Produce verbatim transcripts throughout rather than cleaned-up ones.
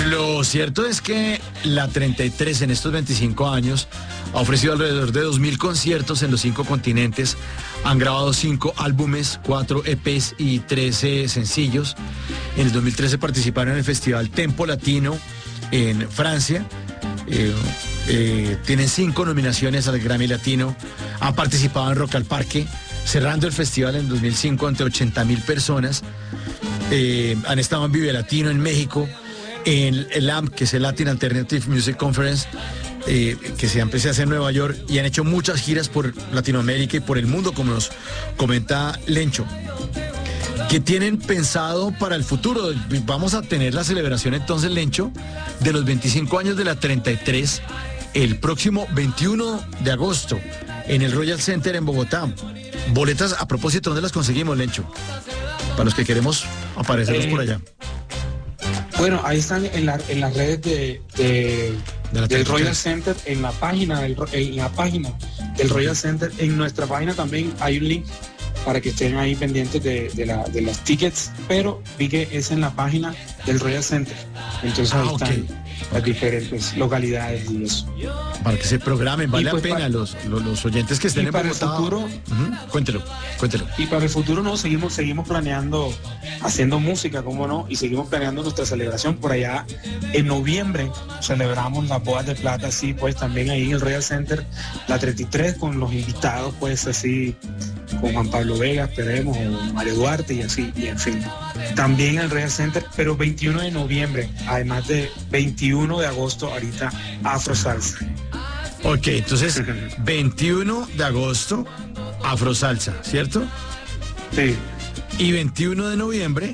Lo cierto es que la treinta y tres en estos veinticinco años ha ofrecido alrededor de dos mil conciertos en los cinco continentes. Han grabado cinco álbumes, cuatro E Pes y trece sencillos. En el dos mil trece participaron en el Festival Tempo Latino en Francia. Eh, eh, tienen cinco nominaciones al Grammy Latino. Han participado en Rock al Parque, cerrando el festival en dos mil cinco ante ochenta mil personas. Eh, han estado en Vive Latino en México, en el A M P, que es el Latin Alternative Music Conference, eh, que se empezó a hacer en Nueva York, y han hecho muchas giras por Latinoamérica y por el mundo, como nos comenta Lencho. ¿Qué tienen pensado para el futuro? Vamos a tener la celebración entonces, Lencho, de los veinticinco años de la treinta y tres, el próximo veintiuno de agosto, en el Royal Center en Bogotá. Boletas, a propósito, ¿dónde las conseguimos, Lencho? Para los que queremos aparecernos eh, por allá. Bueno, ahí están en, la, en las redes de, de, de del Royal Center, en la página del, en la página del Royal Center. En nuestra página también hay un link para que estén ahí pendientes de, de, la, de las tickets, pero vi que es en la página del Royal Center. Entonces ah, ahí están okay. las diferentes localidades y eso. Para que se programen, vale pues la pena para, los, los, los oyentes que estén en para Bogotá. El futuro, uh-huh. Cuéntelo, cuéntelo. Y para el futuro no, seguimos, seguimos planeando, haciendo música, cómo no, y seguimos planeando nuestra celebración por allá. En noviembre celebramos las bodas de plata, así pues también ahí en el Royal Center, la treinta y tres, con los invitados, pues así, con Juan Pablo Vega, esperemos, o Mario Duarte y así, y en fin. También en el Royal Center, pero veintiuno de noviembre, además de veintiuno de agosto, ahorita Afro Salsa. Ok, entonces veintiuno de agosto, Afro Salsa, ¿cierto? Sí. Y veintiuno de noviembre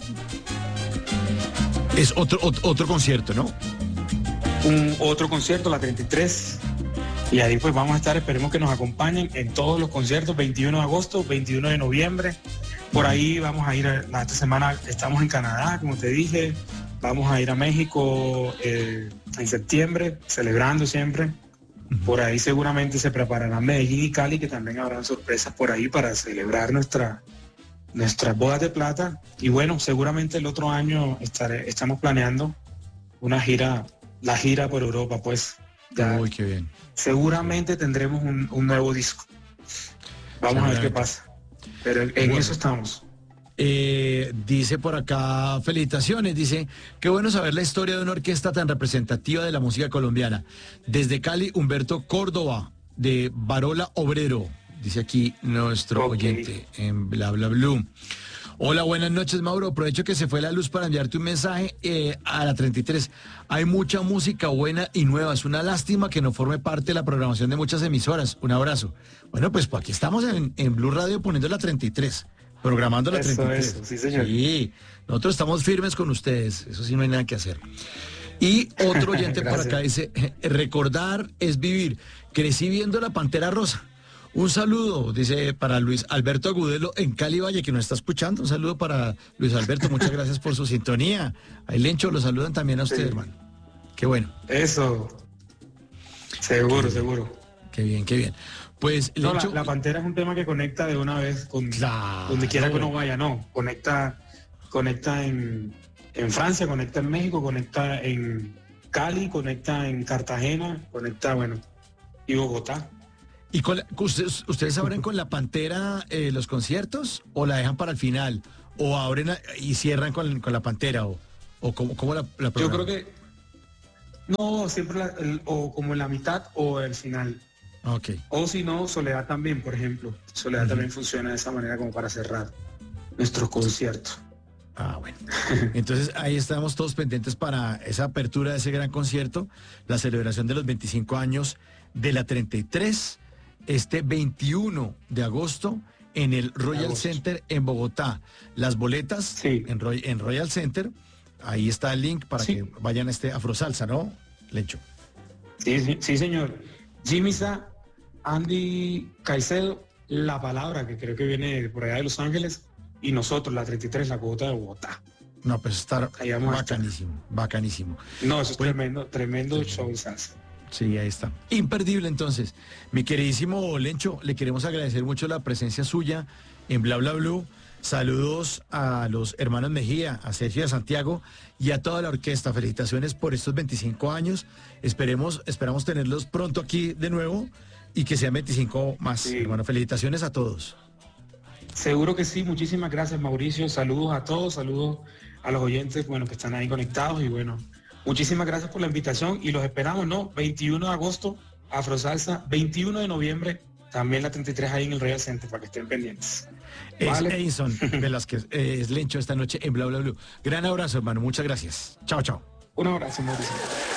es otro, otro, otro concierto, ¿no? Un otro concierto, la treinta y tres. Y ahí pues vamos a estar, esperemos que nos acompañen en todos los conciertos, veintiuno de agosto, veintiuno de noviembre. Por ahí vamos a ir, a, esta semana estamos en Canadá, como te dije, vamos a ir a México eh, en septiembre, celebrando siempre. Por ahí seguramente se prepararán Medellín y Cali, que también habrán sorpresas por ahí para celebrar nuestra, nuestras bodas de plata. Y bueno, seguramente el otro año estaré, estamos planeando una gira, la gira por Europa, pues. Ya, uy, qué bien. Seguramente tendremos un, un nuevo disco. Vamos a ver qué pasa. Pero en, en bueno. eso estamos. Eh, dice por acá, felicitaciones, dice, qué bueno saber la historia de una orquesta tan representativa de la música colombiana. Desde Cali, Humberto Córdoba, de Barola Obrero, dice aquí nuestro okay. oyente en Bla Bla Blue. Hola, buenas noches, Mauro. Aprovecho que se fue la luz para enviarte un mensaje eh, a la treinta y tres. Hay mucha música buena y nueva. Es una lástima que no forme parte de la programación de muchas emisoras. Un abrazo. Bueno, pues, pues aquí estamos en, en Blue Radio poniendo la treinta y tres. Programando la eso, treinta y tres. Eso, sí, señor. Sí, nosotros estamos firmes con ustedes. Eso sí, no hay nada que hacer. Y otro oyente por acá dice, recordar es vivir. Crecí viendo La Pantera Rosa. Un saludo, dice, para Luis Alberto Agudelo en Cali Valle, que nos está escuchando. Un saludo para Luis Alberto. Muchas gracias por su sintonía. Ahí, Lencho, lo saludan también a usted, sí. hermano. Qué bueno. Eso. Seguro, qué seguro. Qué bien, qué bien. Pues, no, Lencho, la, la Pantera es un tema que conecta de una vez con claro, donde quiera que uno vaya, no. Conecta, conecta en, en Francia, conecta en México, conecta en Cali, conecta en Cartagena, conecta, bueno, y Bogotá. ¿Y con la, ustedes, ustedes abren con La Pantera eh, los conciertos o la dejan para el final? ¿O abren a, y cierran con, con La Pantera? ¿O, o cómo, cómo la, la Yo creo que no, siempre la, el, o como en la mitad o el final. Okay. O si no, Soledad también, por ejemplo. Soledad uh-huh. también funciona de esa manera como para cerrar nuestros conciertos. Ah, bueno. Entonces ahí estamos todos pendientes para esa apertura de ese gran concierto, la celebración de los veinticinco años de la treinta y tres, este veintiuno de agosto en el Royal agosto. Center en Bogotá. Las boletas sí. en, Roy, en Royal Center, ahí está el link para sí. que vayan a este Afro Salsa, ¿no, Lencho? Sí, sí, sí, señor. Jimmy Sa, Andy Caicedo, La Palabra, que creo que viene por allá de Los Ángeles, y nosotros, la treinta y tres, la cuota de Bogotá. No, pues está bacanísimo, bacanísimo. No, eso es pues, tremendo, tremendo sí. show salsa. Sí, ahí está. Imperdible, entonces. Mi queridísimo Lencho, le queremos agradecer mucho la presencia suya en Bla Bla Blue. Saludos a los hermanos Mejía, a Sergio y a Santiago y a toda la orquesta. Felicitaciones por estos veinticinco años. Esperemos, esperamos tenerlos pronto aquí de nuevo y que sean veinticinco más. Sí. Hermano, felicitaciones a todos. Seguro que sí, muchísimas gracias, Mauricio. Saludos a todos, saludos a los oyentes, bueno, que están ahí conectados y bueno, muchísimas gracias por la invitación y los esperamos, ¿no? veintiuno de agosto, Afrosalsa, veintiuno de noviembre, también la treinta y tres ahí en el Royal Center, para que estén pendientes. Es ¿Vale? Edison Velázquez, eh, es Lencho esta noche en Bla Bla Blue. Gran abrazo, hermano, muchas gracias. Chao, chao. Un abrazo, Mauricio.